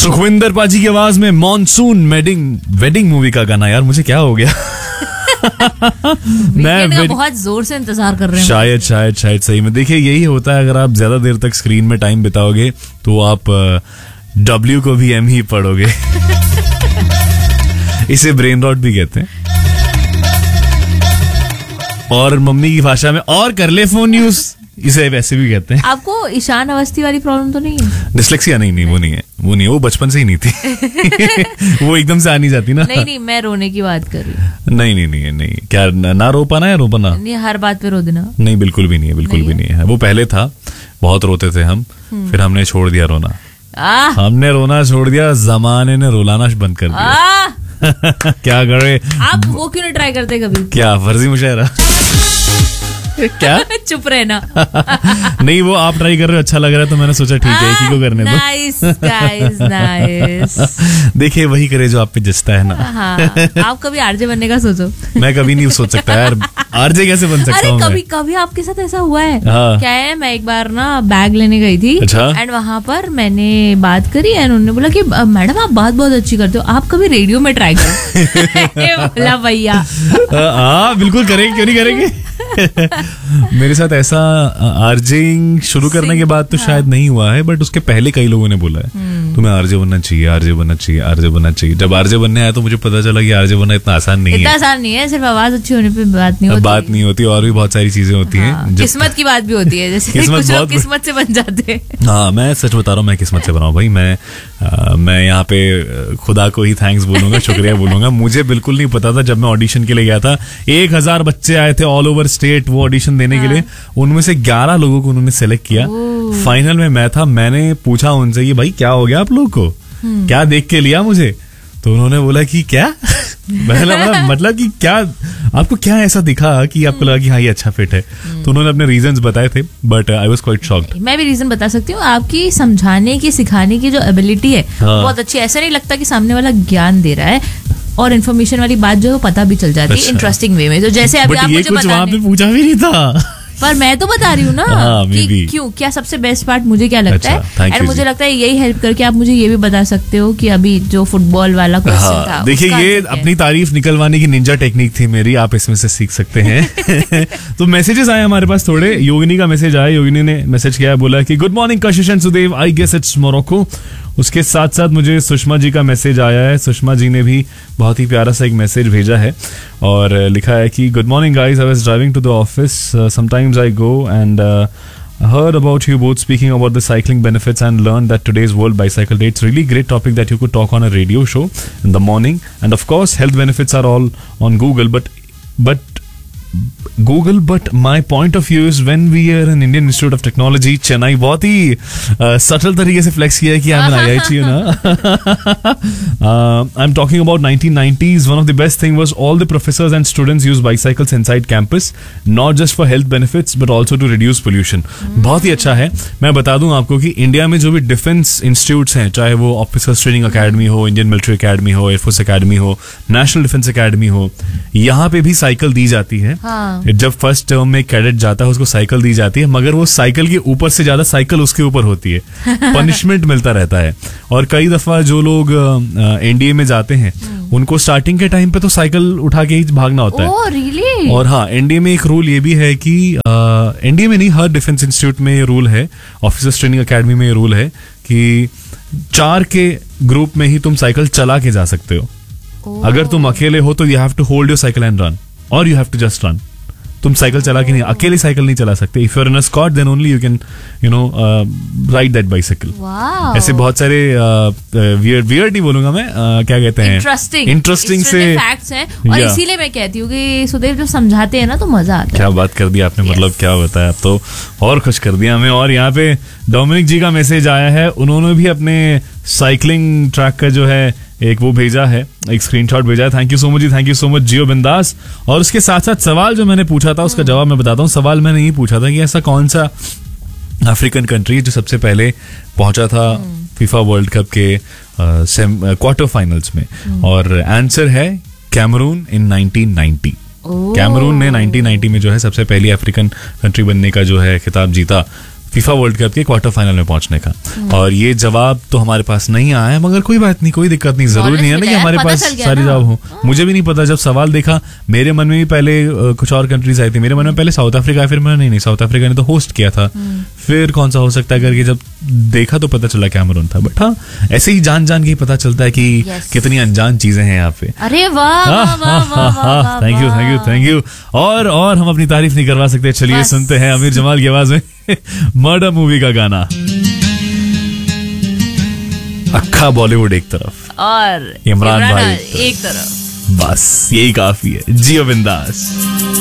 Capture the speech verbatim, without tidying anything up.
सुखविंदर पाजी की आवाज में मॉनसून वेडिंग वेडिंग मूवी का गाना। यार मुझे क्या हो गया मैं का बहुत जोर से इंतजार कर रहे हैं। शायद शायद शायद सही में। देखिए यही होता है, अगर आप ज्यादा देर तक स्क्रीन में टाइम बिताओगे तो आप डब्ल्यू को भी एम ही पढ़ोगे। इसे ब्रेन रॉट भी कहते हैं, और मम्मी की भाषा में और कर ले फोन यूज, इसे वैसे भी कहते हैं। आपको ईशान अवस्थी वाली प्रॉब्लम तो नहीं है? डिस्लेक्सिया नहीं नहीं वो नहीं है, वो नहीं है, वो बचपन से ही नहीं थी। वो एकदम से आ नहीं जाती ना। नहीं नहीं, मैं रोने की बात कर रही हूँ। नहीं नहीं नहीं नहीं, क्या ना रो पाना या रो पाना? नहीं, हर बात पे रो देना। नहीं बिल्कुल भी नहीं है, बिल्कुल भी नहीं है। वो पहले था, बहुत रोते थे हम, फिर हमने छोड़ दिया रोना। हमने रोना छोड़ दिया, जमाने ने रुलाना बंद कर दिया। क्या करे आप, वो क्यों नहीं ट्राई करते कभी? क्या फर्जी मुशायरा? क्या चुप रहना। नहीं वो आप ट्राई कर रहे हो, अच्छा लग रहा है तो मैंने सोचा ठीक है, एक ही को करने दो। Nice guys, nice. देखिए वही करे जो आप पे जचता है ना। हाँ, आप कभी आरजे बनने का सोचो। मैं कभी नहीं सोच सकता यार, आरजे कैसे बन सकता हूँ? अरे कभी कभी आपके साथ ऐसा हुआ है? हाँ। क्या है, मैं एक बार ना बैग लेने गई थी। अच्छा? एंड वहाँ पर मैंने बात करी एंड उन्होंने बोला कि मैडम आप बात बहुत अच्छी करते हो, आप कभी रेडियो में ट्राई करो। बोला भैया हाँ बिल्कुल करेंगे, क्यों नहीं करेंगे। मेरे साथ ऐसा आरजेइंग शुरू करने के बाद तो हाँ। शायद नहीं हुआ है, बट उसके पहले कई लोगों ने बोला है तुम्हें आरजे बनना चाहिए, आरजे बनना चाहिए, आरजे बनना चाहिए। जब आरजे बनने आया तो मुझे पता चला कि आरजे बनना इतना आसान नहीं इतना है। आसान नहीं है, सिर्फ आवाज अच्छी होने पे बात नहीं होती। बात नहीं होती, और भी बहुत सारी चीजें होती हैं। हाँ, किस्मत की बात भी होती है, जैसे किस्मत कुछ लोग बहुत किस्मत से बन जाते हैं। हाँ मैं सच बता रहा हूँ, मैं किस्मत से बना हूँ भाई। मैं आ, मैं यहाँ पे खुदा को ही थैंक्स बोलूंगा, शुक्रिया बोलूंगा। मुझे बिल्कुल नहीं पता था, जब मैं ऑडिशन के लिए गया था, एक हजार बच्चे आए थे ऑल ओवर स्टेट वो ऑडिशन देने हाँ। के लिए, उनमें से ग्यारह लोगों को उन्होंने सेलेक्ट किया। फाइनल में मैं था। मैंने पूछा उनसे कि भाई क्या हो गया आप लोग को, क्या देख के लिया मुझे? तो उन्होंने बोला कि क्या मतलब मतलब कि क्या आपको क्या ऐसा दिखा कि आपको लगा कि हाँ ये अच्छा फिट है? तो उन्होंने अपने रीजंस बताए थे, but I was quite shocked. मैं भी रीजन बता सकती हूँ। आपकी समझाने की, सिखाने की जो एबिलिटी है हाँ। बहुत अच्छी। ऐसा नहीं लगता कि सामने वाला ज्ञान दे रहा है, और इन्फॉर्मेशन वाली बात जो है वो पता भी चल जाती है इंटरेस्टिंग वे में। तो जैसे अभी आप मुझे कुछ वहाँ पे पूछा भी नहीं था, पर मैं तो बता रही हूँ ना हाँ, कि क्यों, क्या सबसे बेस्ट पार्ट मुझे क्या लगता अच्छा, है। एंड मुझे लगता है यही हेल्प करके आप मुझे ये भी बता सकते हो कि अभी जो फुटबॉल वाला क्वेश्चन हाँ, था। देखिए ये अपनी तारीफ निकलवाने की निंजा टेक्निक थी मेरी, आप इसमें से सीख सकते हैं। तो मैसेजेस आए हमारे पास थोड़े। योगिनी का मैसेज आया, योगिनी ने मैसेज किया, बोला कि good morning Kashish and Sudev, I guess it's Morocco. उसके साथ साथ मुझे सुषमा जी का मैसेज आया है। सुषमा जी ने भी बहुत ही प्यारा सा एक मैसेज भेजा है और लिखा है कि good morning guys, I was driving to the office, sometimes I go and heard about you both speaking about the cycling benefits and learned that today's World Bicycle Day. It's really great topic that you could talk on a radio show in the morning. And of course, health benefits are all on Google, but but Google, but my point of view is when we are in Indian Institute of Technology, Chennai, बहुत ही subtle तरीके से flex किया है कि I'm an I I T, you know. uh, I'm talking about nineteen nineties. One of the best thing was all the professors and students use bicycles inside campus, not just for health benefits but also to reduce pollution. बहुत ही अच्छा है। मैं बता दूं आपको कि India में जो भी डिफेंस इंस्टीट्यूट्स हैं, चाहे वो ऑफिसर्स ट्रेनिंग अकेडमी हो, इंडियन मिलिट्री अकेडमी हो, एयरफोर्स अकेडमी हो, नेशनल डिफेंस अकेडमी हो, यहाँ पे भी साइकिल दी जाती है। हाँ। जब फर्स्ट टर्म में कैडेट जाता है उसको साइकिल दी जाती है, मगर वो साइकिल के ऊपर से ज्यादा साइकिल उसके ऊपर होती है। पनिशमेंट मिलता रहता है। और कई दफा जो लोग एनडीए में जाते हैं उनको स्टार्टिंग के टाइम पे तो साइकिल उठा के ही भागना होता है। ओह, really? और हाँ, एनडीए में एक रूल ये भी है कि एनडीए में नहीं, हर डिफेंस इंस्टीट्यूट में ये रूल है, ऑफिसर्स ट्रेनिंग अकेडमी में ये रूल है कि चार के ग्रुप में ही तुम साइकिल चला के जा सकते हो। oh. अगर तुम अकेले हो तो you have to hold your cycle and run, और you have to just run. तुम साइकिल चला के नहीं, अकेले साइकिल नहीं चला सकते। If you are in a squad then only you can you know ride that bicycle. ऐसे बहुत सारे वियर्ड वियर्ड ही बोलूंगा मैं, uh, क्या कहते हैं, इंटरेस्टिंग इंटरेस्टिंग से फैक्ट्स हैं। और इसीलिए मैं कहती हूँ कि सुदेव जब समझाते हैं ना तो मजा आता है। क्या बात कर दी आपने, मतलब yes. क्या बताया आप तो, और खुश कर दिया हमें। और यहाँ पे डोमिनिक जी का मैसेज आया है, उन्होंने भी अपने साइकिलिंग ट्रैक का जो है एक वो भेजा है, एक स्क्रीनशॉट भेजा है। Thank you so much ji, thank you so much जियो बिंदास। और उसके साथ साथ सवाल जो मैंने पूछा था उसका जवाब मैं बताता हूँ। सवाल मैंने ये पूछा था कि ऐसा कौन सा अफ्रीकन कंट्री जो सबसे पहले पहुंचा था फीफा वर्ल्ड कप के क्वार्टर फाइनल्स में, और आंसर है Cameroon in nineteen ninety. Cameroon ने नाइनटीन नाइंटी में जो है सबसे पहली अफ्रीकन कंट्री बनने का जो है खिताब जीता फीफा वर्ल्ड कप के क्वार्टर फाइनल में पहुंचने का। और ये जवाब तो हमारे पास नहीं आया है, मगर कोई बात नहीं, कोई दिक्कत नहीं, जरूरी नहीं है ना कि हमारे पास सारे जवाब हो। मुझे भी नहीं पता, जब सवाल देखा मेरे मन में भी पहले कुछ और कंट्रीज आई थी, मेरे मन में पहले साउथ अफ्रीका, फिर मैं नहीं नहीं साउथ अफ्रीका ने तो होस्ट किया था, फिर कौन सा हो सकता है करके जब देखा तो पता चला कैमरून था। बट हाँ, ऐसे ही जान जान के ही पता चलता है कि कितनी अनजान चीजें हैं यहाँ पे। अरे वाह, thank you thank you thank you. और और हम अपनी तारीफ नहीं करवा सकते, चलिए सुनते हैं आमिर जमाल की आवाज में मर्डर मूवी का गाना। अक्खा बॉलीवुड एक तरफ और इमरान भाई एक तरफ, बस यही काफी है। जियो बिंदास।